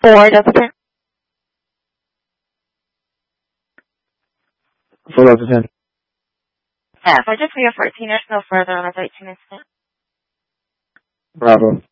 4 Delta 10. 4 Delta 10. F. I just for your 14ers, no further on a 13 incident. Bravo.